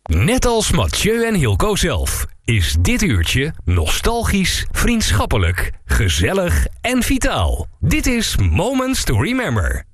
Net als Mathieu en Hilco zelf is dit uurtje nostalgisch, vriendschappelijk, gezellig en vitaal. Dit is Moments to Remember.